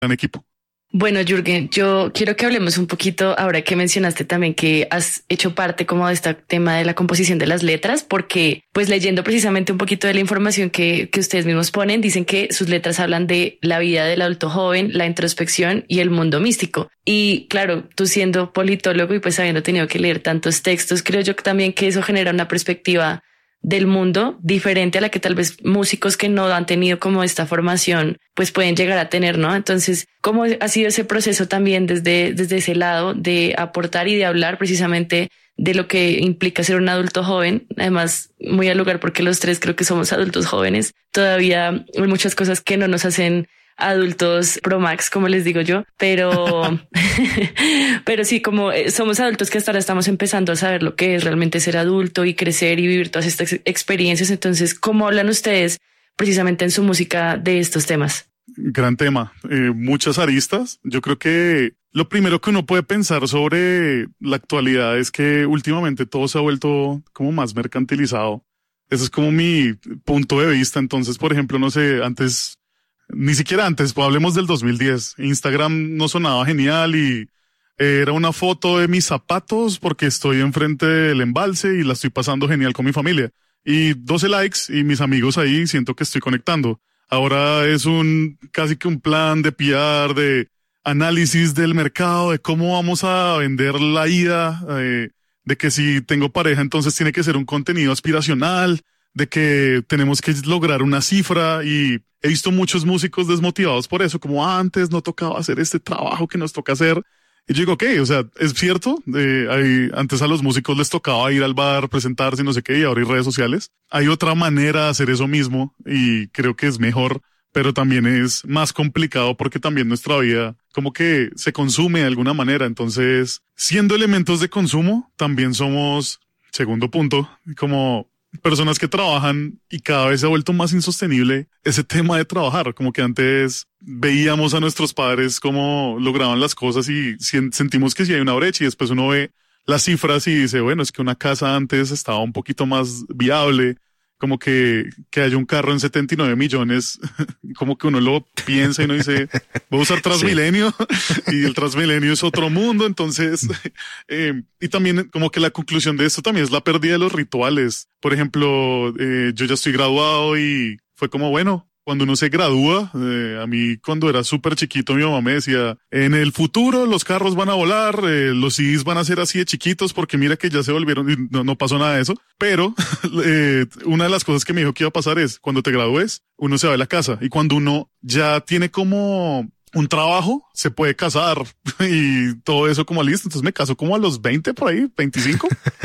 gran equipo. Bueno, Jürgen, yo quiero que hablemos un poquito ahora que mencionaste también que has hecho parte como de este tema de la composición de las letras, porque pues leyendo precisamente un poquito de la información que ustedes mismos ponen, dicen que sus letras hablan de la vida del adulto joven, la introspección y el mundo místico. Y claro, tú siendo politólogo y pues habiendo tenido que leer tantos textos, creo yo que también que eso genera una perspectiva del mundo diferente a la que tal vez músicos que no han tenido como esta formación pues pueden llegar a tener, ¿no? Entonces, ¿cómo ha sido ese proceso también desde ese lado de aportar y de hablar precisamente de lo que implica ser un adulto joven? Además, muy al lugar porque los tres creo que somos adultos jóvenes. Todavía hay muchas cosas que no nos hacen adultos pro max, como les digo yo, pero pero sí, como somos adultos que hasta ahora estamos empezando a saber lo que es realmente ser adulto y crecer y vivir todas estas experiencias. Entonces, ¿cómo hablan ustedes precisamente en su música de estos temas? Gran tema, muchas aristas. Yo creo que lo primero que uno puede pensar sobre la actualidad es que últimamente todo se ha vuelto como más mercantilizado. Ese es como mi punto de vista. Entonces, por ejemplo, no sé, antes, ni siquiera antes, pues hablemos del 2010. Instagram no sonaba genial y era una foto de mis zapatos porque estoy enfrente del embalse y la estoy pasando genial con mi familia. Y 12 likes y mis amigos ahí, siento que estoy conectando. Ahora es casi que un plan de PR, de análisis del mercado, de cómo vamos a vender la ida, de que si tengo pareja entonces tiene que ser un contenido aspiracional, de que tenemos que lograr una cifra, y he visto muchos músicos desmotivados por eso, como antes no tocaba hacer este trabajo que nos toca hacer. Y yo digo, ok, o sea, es cierto, antes a los músicos les tocaba ir al bar, presentarse y no sé qué, y ahora hay redes sociales. Hay otra manera de hacer eso mismo y creo que es mejor, pero también es más complicado porque también nuestra vida como que se consume de alguna manera. Entonces, siendo elementos de consumo, también somos, segundo punto, como personas que trabajan, y cada vez se ha vuelto más insostenible ese tema de trabajar. Como que antes veíamos a nuestros padres cómo lograban las cosas y sentimos que sí hay una brecha, y después uno ve las cifras y dice, bueno, es que una casa antes estaba un poquito más viable, como que haya un carro en 79 millones, como que uno lo piensa y uno dice, voy a usar Transmilenio, sí. Y el Transmilenio es otro mundo. Entonces, y también como que la conclusión de esto también es la pérdida de los rituales. Por ejemplo, yo ya estoy graduado y fue como, bueno, cuando uno se gradúa, a mí cuando era súper chiquito mi mamá me decía, en el futuro los carros van a volar, los CDs van a ser así de chiquitos porque mira que ya se volvieron, y no pasó nada de eso. Pero una de las cosas que me dijo que iba a pasar es, cuando te gradúes, uno se va de la casa, y cuando uno ya tiene como un trabajo, se puede casar y todo eso como listo. Entonces me caso como a los 20 por ahí, 25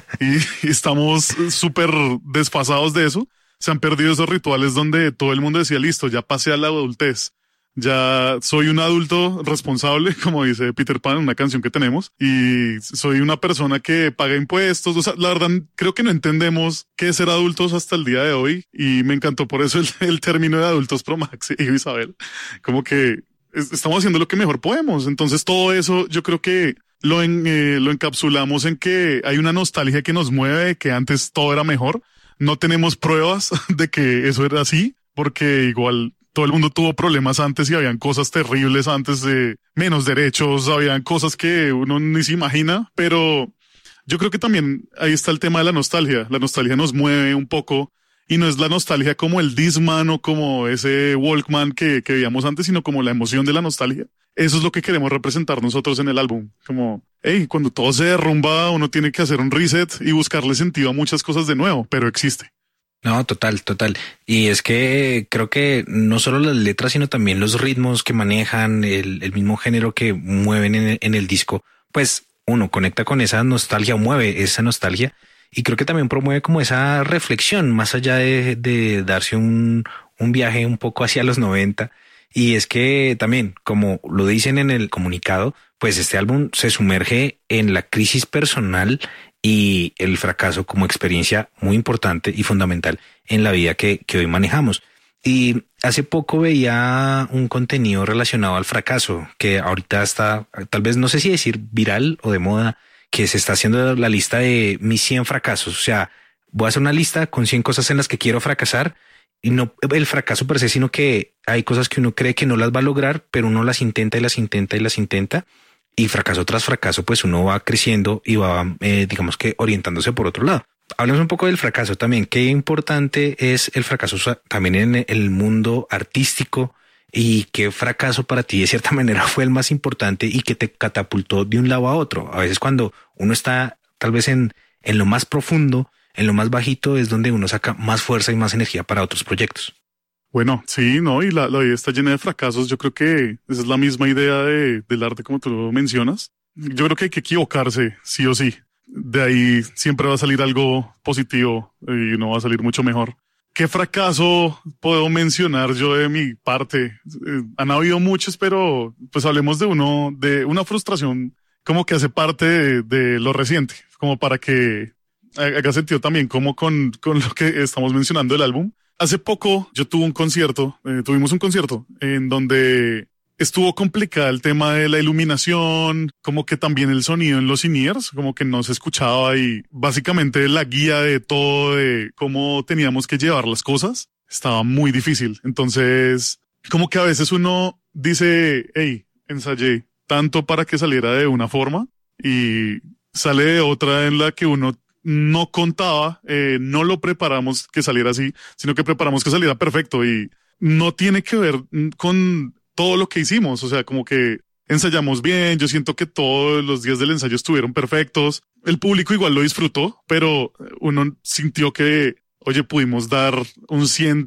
y estamos súper desfasados de eso. Se han perdido esos rituales donde todo el mundo decía, listo, ya pasé a la adultez, ya soy un adulto responsable, como dice Peter Pan en una canción que tenemos, y soy una persona que paga impuestos. O sea, la verdad, creo que no entendemos qué es ser adultos hasta el día de hoy, y me encantó por eso el término de adultos pro max, y Isabel, como que estamos haciendo lo que mejor podemos. Entonces todo eso yo creo que lo encapsulamos en que hay una nostalgia que nos mueve, de que antes todo era mejor. No tenemos pruebas de que eso era así, porque igual todo el mundo tuvo problemas antes y habían cosas terribles antes, de menos derechos, habían cosas que uno ni se imagina, pero yo creo que también ahí está el tema de la nostalgia. La nostalgia nos mueve un poco, y no es la nostalgia como el Discman o como ese Walkman que veíamos antes, sino como la emoción de la nostalgia. Eso es lo que queremos representar nosotros en el álbum. Como, hey, cuando todo se derrumba, uno tiene que hacer un reset y buscarle sentido a muchas cosas de nuevo, pero existe. No, total. Y es que creo que no solo las letras, sino también los ritmos que manejan, el mismo género que mueven en el disco, pues uno conecta con esa nostalgia, o mueve esa nostalgia, y creo que también promueve como esa reflexión, más allá de darse un viaje un poco hacia los 90. Y es que también, como lo dicen en el comunicado, pues este álbum se sumerge en la crisis personal y el fracaso como experiencia muy importante y fundamental en la vida que hoy manejamos. Y hace poco veía un contenido relacionado al fracaso que ahorita está, tal vez no sé si decir viral o de moda, que se está haciendo la lista de mis 100 fracasos. O sea, voy a hacer una lista con 100 cosas en las que quiero fracasar, y no el fracaso per se, sino que hay cosas que uno cree que no las va a lograr, pero uno las intenta y las intenta y las intenta. Y fracaso tras fracaso, pues uno va creciendo y va, digamos que orientándose por otro lado. Hablemos un poco del fracaso también. Qué importante es el fracaso también en el mundo artístico, y qué fracaso para ti de cierta manera fue el más importante y que te catapultó de un lado a otro. A veces cuando uno está tal vez en lo más profundo, en lo más bajito, es donde uno saca más fuerza y más energía para otros proyectos. Bueno, sí, ¿no? Y la vida está llena de fracasos. Yo creo que esa es la misma idea del arte como tú lo mencionas. Yo creo que hay que equivocarse, sí o sí. De ahí siempre va a salir algo positivo y uno va a salir mucho mejor. ¿Qué fracaso puedo mencionar yo de mi parte? Han habido muchos, pero pues hablemos de una frustración como que hace parte de lo reciente, como para que haga sentido también como con lo que estamos mencionando del álbum. Hace poco yo tuvimos un concierto en donde estuvo complicado el tema de la iluminación, como que también el sonido en los in-ears, como que no se escuchaba, y básicamente la guía de todo, de cómo teníamos que llevar las cosas, estaba muy difícil. Entonces, como que a veces uno dice, hey, ensayé tanto para que saliera de una forma y sale de otra en la que uno no contaba, no lo preparamos que saliera así, sino que preparamos que saliera perfecto, y no tiene que ver con todo lo que hicimos. O sea, como que ensayamos bien. Yo siento que todos los días del ensayo estuvieron perfectos. El público igual lo disfrutó, pero uno sintió que, oye, pudimos dar un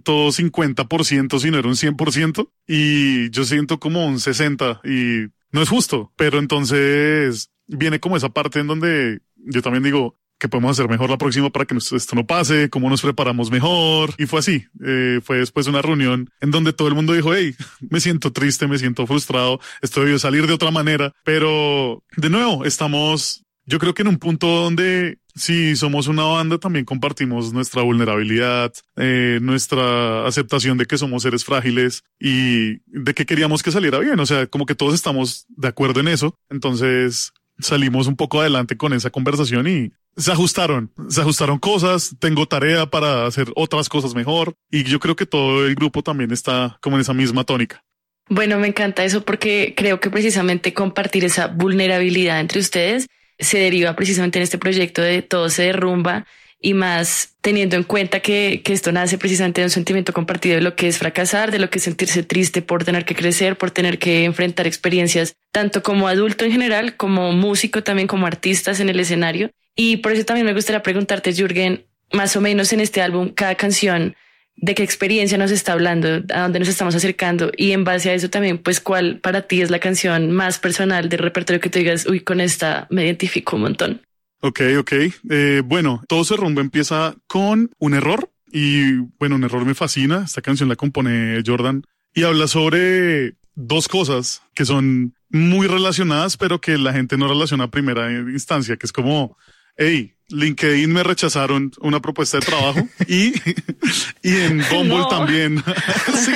150%, si no era un 100%, y yo siento como un 60%, y no es justo. Pero entonces viene como esa parte en donde yo también digo, ¿qué podemos hacer mejor la próxima para que esto no pase? ¿Cómo nos preparamos mejor? Y fue así. Fue después de una reunión en donde todo el mundo dijo, hey, me siento triste, me siento frustrado, esto debió salir de otra manera. Pero de nuevo, estamos, yo creo que en un punto donde si somos una banda también compartimos nuestra vulnerabilidad, nuestra aceptación de que somos seres frágiles y de que queríamos que saliera bien. O sea, como que todos estamos de acuerdo en eso. Entonces salimos un poco adelante con esa conversación y se ajustaron cosas. Tengo tarea para hacer otras cosas mejor, y yo creo que todo el grupo también está como en esa misma tónica. Bueno, me encanta eso porque creo que precisamente compartir esa vulnerabilidad entre ustedes se deriva precisamente en este proyecto de Todo se derrumba, y más teniendo en cuenta que esto nace precisamente de un sentimiento compartido de lo que es fracasar, de lo que es sentirse triste por tener que crecer, por tener que enfrentar experiencias, tanto como adulto en general, como músico también, como artistas en el escenario. Y por eso también me gustaría preguntarte, Jürgen, más o menos en este álbum, cada canción, ¿de qué experiencia nos está hablando? ¿A dónde nos estamos acercando? Y en base a eso también, pues, ¿cuál para ti es la canción más personal del repertorio que te digas, uy, con esta me identifico un montón? Ok. Bueno, Todo se derrumba empieza con un error, y bueno, un error me fascina. Esta canción la compone Jordan y habla sobre dos cosas que son muy relacionadas, pero que la gente no relaciona a primera instancia, que es como, hey, LinkedIn me rechazaron una propuesta de trabajo y en Bumble No. También. Sí.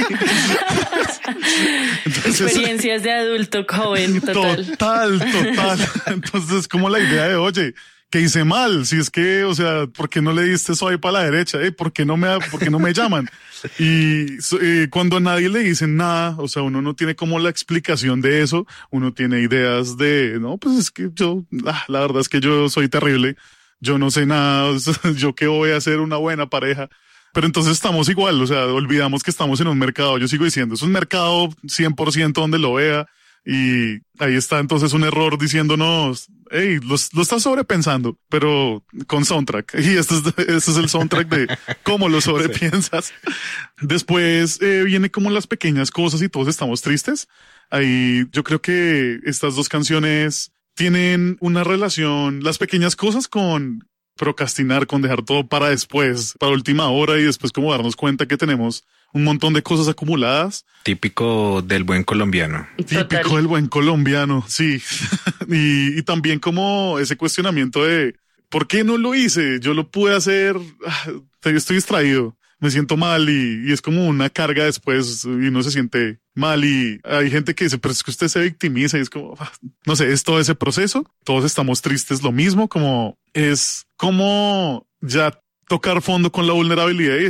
Entonces, Experiencias de adulto joven, total. Total. Entonces, como la idea de, oye, ¿qué hice mal? Si es que, o sea, ¿por qué no le diste swipe para la derecha? ¿Por qué no me llaman? Y cuando a nadie le dicen nada, o sea, uno no tiene como la explicación de eso, uno tiene ideas de, no, pues es que la verdad es que yo soy terrible, yo no sé nada, yo qué voy a hacer una buena pareja. Pero entonces estamos igual, o sea, olvidamos que estamos en un mercado. Yo sigo diciendo, es un mercado 100% donde lo vea, y ahí está entonces un error diciéndonos, hey, lo estás sobrepensando, pero con soundtrack. Y este es el soundtrack de cómo lo sobrepiensas. Después viene como las pequeñas cosas y todos estamos tristes. Ahí yo creo que estas dos canciones tienen una relación, las pequeñas cosas, con procrastinar, con dejar todo para después, para última hora, y después como darnos cuenta que tenemos un montón de cosas acumuladas. Típico del buen colombiano. Típico del buen colombiano, sí. y también como ese cuestionamiento de ¿por qué no lo hice? Yo lo pude hacer, estoy distraído, me siento mal, y es como una carga después y uno se siente mal, y hay gente que dice, pero es que usted se victimiza, y es como, no sé, es todo ese proceso, todos estamos tristes, lo mismo, como es como ya tocar fondo con la vulnerabilidad y decir,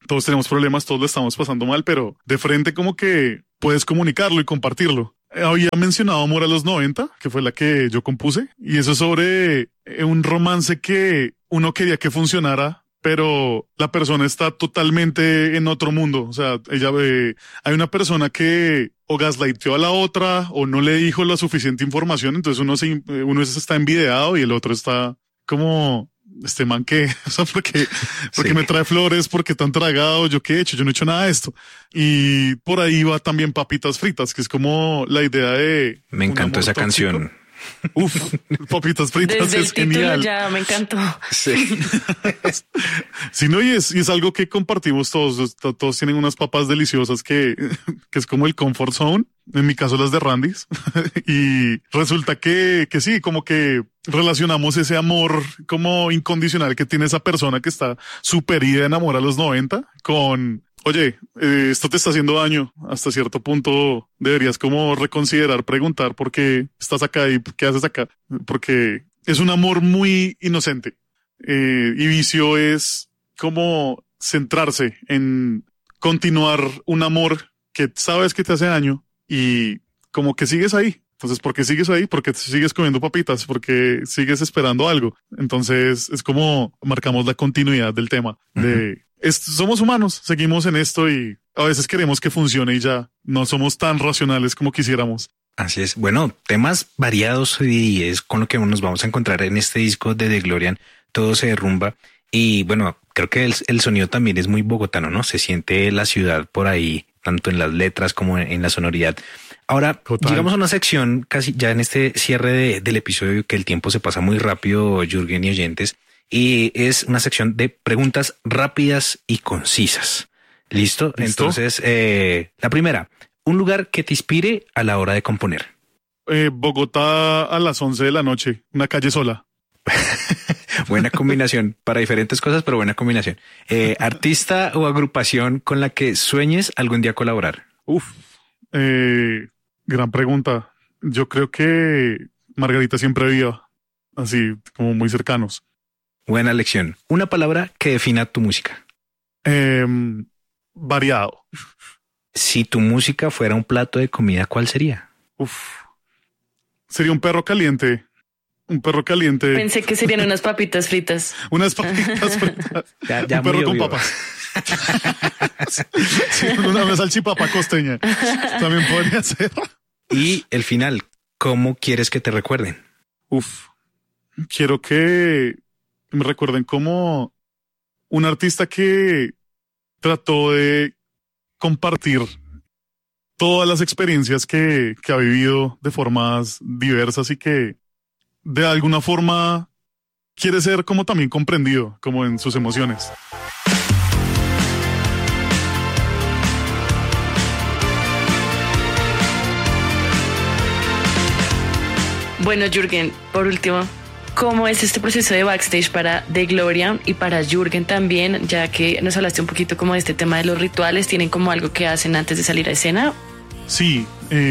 todos tenemos problemas, todos lo estamos pasando mal, pero de frente como que puedes comunicarlo y compartirlo. Había mencionado Amor a los 90, que fue la que yo compuse, y eso es sobre un romance que uno quería que funcionara, pero la persona está totalmente en otro mundo. O sea, hay una persona que o gaslighteó a la otra o no le dijo la suficiente información, entonces uno está envidiado y el otro está como... Este man que, o sea, porque sí. Me trae flores, porque tan tragado, yo qué he hecho, yo no he hecho nada de esto. Y por ahí va también Papitas Fritas, que es como la idea de... Me encantó esa canción. Uf, Papitas Fritas desde es el título genial. Ya me encantó. Sí. Sí, no, y es algo que compartimos todos. Todos tienen unas papas deliciosas que es como el comfort zone. En mi caso, las de Randy's. Y resulta que sí, como que relacionamos ese amor como incondicional que tiene esa persona que está súper ida en amor a los 90 con... Oye, esto te está haciendo daño. Hasta cierto punto deberías como reconsiderar, preguntar por qué estás acá y qué haces acá. Porque es un amor muy inocente. Y vicio es como centrarse en continuar un amor que sabes que te hace daño y como que sigues ahí. Entonces, ¿por qué sigues ahí? Porque sigues comiendo papitas, porque sigues esperando algo. Entonces, es como marcamos la continuidad del tema de... somos humanos, seguimos en esto y a veces queremos que funcione y ya no somos tan racionales como quisiéramos. Así es. Bueno, temas variados y es con lo que nos vamos a encontrar en este disco de DeGlorian. Todo se derrumba y bueno, creo que el sonido también es muy bogotano, ¿no? Se siente la ciudad por ahí, tanto en las letras como en la sonoridad. Ahora, total. Llegamos a una sección casi ya en este cierre del episodio que el tiempo se pasa muy rápido, Jürgen y oyentes. Y es una sección de preguntas rápidas y concisas. ¿Listo? Entonces, la primera, un lugar que te inspire a la hora de componer. Bogotá a las 11 de la noche, una calle sola. Buena combinación para diferentes cosas, pero buena combinación. Artista o agrupación con la que sueñes algún día colaborar. Gran pregunta. Yo creo que Margarita Siempre Viva, así como muy cercanos. Buena lección. Una palabra que defina tu música. Variado. Si tu música fuera un plato de comida, ¿cuál sería? Sería un perro caliente. Un perro caliente. Pensé que serían unas papitas fritas. Unas papitas fritas. Ya un perro con papas. Sí, una salchipapa costeña. También podría ser. Y el final, ¿cómo quieres que te recuerden? Quiero que me recuerden como un artista que trató de compartir todas las experiencias que ha vivido de formas diversas y que de alguna forma quiere ser como también comprendido, como en sus emociones. Bueno, Jürgen, por último, ¿cómo es este proceso de backstage para DeGlorian y para Jürgen también? Ya que nos hablaste un poquito como de este tema de los rituales, ¿tienen como algo que hacen antes de salir a escena? Sí,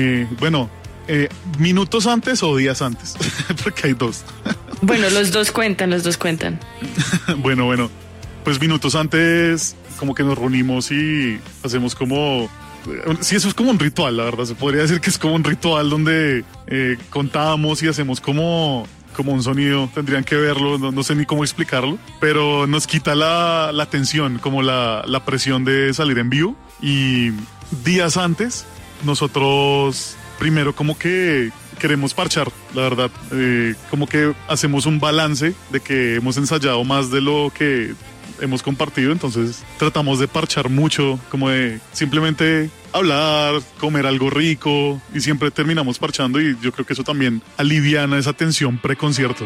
minutos antes o días antes, porque hay dos. Bueno, los dos cuentan. Bueno, pues minutos antes como que nos reunimos y hacemos como... Sí, eso es como un ritual, la verdad. Se podría decir que es como un ritual donde contamos y hacemos como un sonido. Tendrían que verlo, no sé ni cómo explicarlo, pero nos quita la tensión, como la presión de salir en vivo. Y días antes, nosotros primero como que queremos parchar, la verdad. Como que hacemos un balance de que hemos ensayado más de lo que hemos compartido, entonces tratamos de parchar mucho, como de simplemente hablar, comer algo rico y siempre terminamos parchando y yo creo que eso también aliviana esa tensión preconcierto.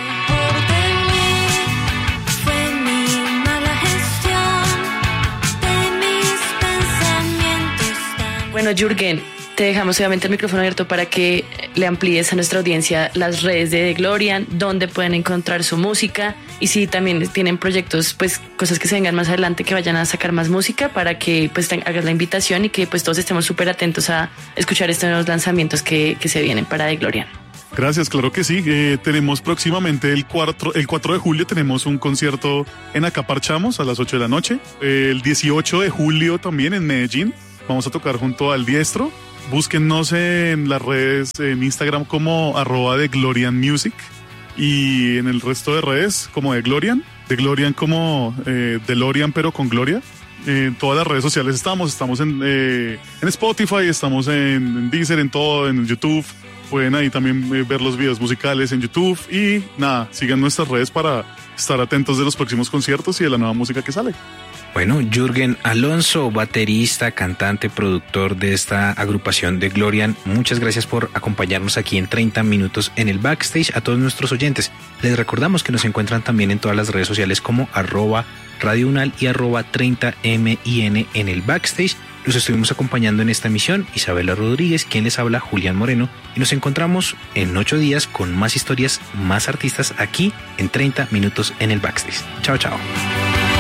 Bueno, Jürgen, te dejamos obviamente el micrófono abierto para que le amplíes a nuestra audiencia las redes de DeGlorian, dónde pueden encontrar su música y si también tienen proyectos, pues cosas que se vengan más adelante, que vayan a sacar más música para que pues hagas la invitación y que pues todos estemos súper atentos a escuchar estos nuevos lanzamientos que se vienen para DeGlorian. Gracias, claro que sí. Tenemos próximamente el 4 de julio tenemos un concierto en Acá Parchamos a las 8 de la noche. El 18 de julio también en Medellín vamos a tocar junto al Diestro. Búsquennos en las redes, en Instagram como @TheGlorianMusic y en el resto de redes como The Glorian como DeLorean pero con Gloria. En todas las redes sociales estamos en Spotify, estamos en Deezer, en todo, en YouTube. Pueden ahí también ver los videos musicales en YouTube y nada, sigan nuestras redes para estar atentos de los próximos conciertos y de la nueva música que sale. Bueno, Jürgen Alonso, baterista, cantante, productor de esta agrupación de Glorian, muchas gracias por acompañarnos aquí en 30 minutos en el backstage. A todos nuestros oyentes, les recordamos que nos encuentran también en todas las redes sociales como @Radio Unal y @30min en el backstage. Los estuvimos acompañando en esta emisión, Isabela Rodríguez, quien les habla, Julián Moreno, y nos encontramos en 8 días con más historias, más artistas aquí en 30 minutos en el backstage. Chao, chao.